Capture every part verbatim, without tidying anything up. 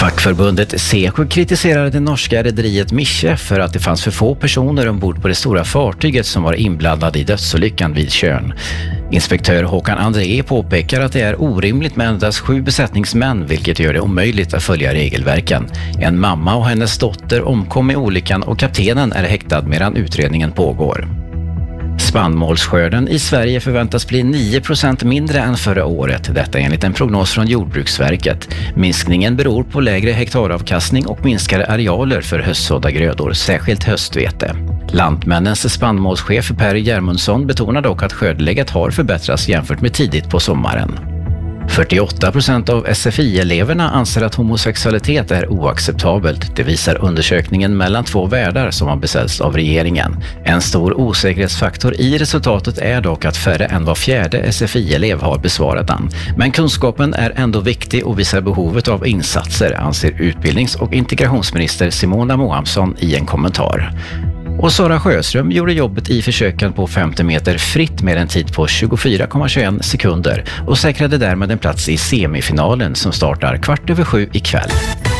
Fackförbundet Seko kritiserade det norska rederiet Mische för att det fanns för få personer ombord på det stora fartyget som var inblandade i dödsolyckan vid Tjörn. Inspektör Håkan André påpekar att det är orimligt med endast sju besättningsmän, vilket gör det omöjligt att följa regelverken. En mamma och hennes dotter omkom i olyckan och kaptenen är häktad medan utredningen pågår. Spannmålsskörden i Sverige förväntas bli nio procent mindre än förra året, detta enligt en prognos från Jordbruksverket. Minskningen beror på lägre hektaravkastning och minskade arealer för höstsådda grödor, särskilt höstvete. Lantmännens spannmålschef Per Järmundsson betonar dock att skördeläget har förbättrats jämfört med tidigt på sommaren. fyrtioåtta procent av S F I-eleverna anser att homosexualitet är oacceptabelt. Det visar undersökningen Mellan två världar som har beställts av regeringen. En stor osäkerhetsfaktor i resultatet är dock att färre än var fjärde S F I-elev har besvarat den. Men kunskapen är ändå viktig och visar behovet av insatser, anser utbildnings- och integrationsminister Simona Moamsson i en kommentar. Och Sara Sjöström gjorde jobbet i försöken på femtio meter fritt med en tid på tjugofyra komma tjugoett sekunder och säkrade därmed en plats i semifinalen som startar kvart över sju ikväll.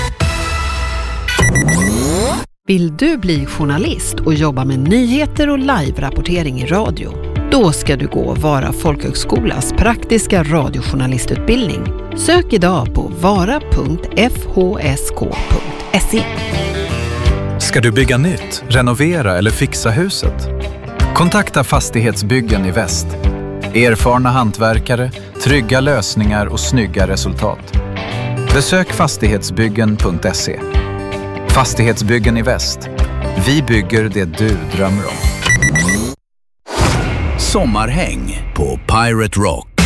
Vill du bli journalist och jobba med nyheter och live-rapportering i radio? Då ska du gå Vara folkhögskolas praktiska radiojournalistutbildning. Sök idag på vara punkt f h s k punkt se. Ska du bygga nytt, renovera eller fixa huset? Kontakta Fastighetsbyggen i Väst. Erfarna hantverkare, trygga lösningar och snygga resultat. Besök fastighetsbyggen punkt se. Fastighetsbyggen i Väst. Vi bygger det du drömmer om. Sommarhäng på Pirate Rock.